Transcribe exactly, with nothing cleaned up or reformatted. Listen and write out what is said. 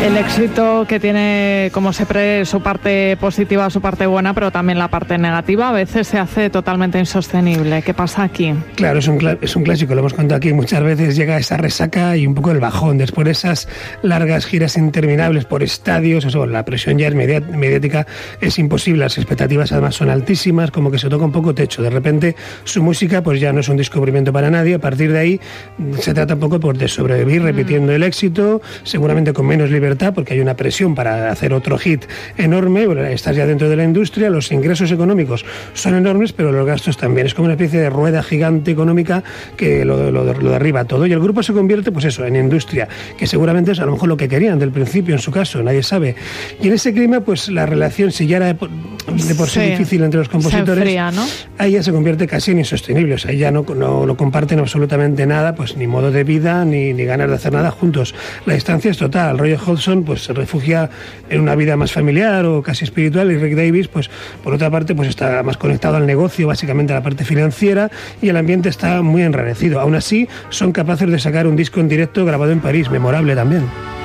El éxito que tiene, como siempre, su parte positiva, su parte buena, pero también la parte negativa, a veces se hace totalmente insostenible. ¿Qué pasa aquí? Claro, es un, cl- es un clásico, lo hemos contado aquí muchas veces, llega esa resaca y un poco el bajón, después de esas largas giras interminables por estadios, eso, la presión ya es media- mediática, es imposible, las expectativas además son altísimas, como que se toca un poco techo, de repente su música pues ya no es un descubrimiento para nadie, a partir de ahí se trata un poco pues, de sobrevivir repitiendo el éxito, seguramente con menos libertad, porque hay una presión para hacer otro hit enorme, bueno, estás ya dentro de la industria, los ingresos económicos son enormes, pero los gastos también, es como una especie de rueda gigante económica que lo, lo, lo derriba todo, y el grupo se convierte pues eso, en industria, que seguramente es a lo mejor lo que querían del principio en su caso, nadie sabe, y en ese clima pues la relación, si ya era de por, de por sí, sí difícil entre los compositores, se enfría, ¿no? Ahí ya se convierte casi en insostenible, o sea, ya no, no, no comparten absolutamente nada, pues ni modo de vida, ni, ni ganas de hacer nada juntos, la distancia es total. Roger Hodgson pues se refugia en una vida más familiar o casi espiritual, y Rick Davies pues por otra parte pues está más conectado al negocio, básicamente a la parte financiera, y el ambiente está muy enrarecido. Aún así son capaces de sacar un disco en directo grabado en París, memorable también.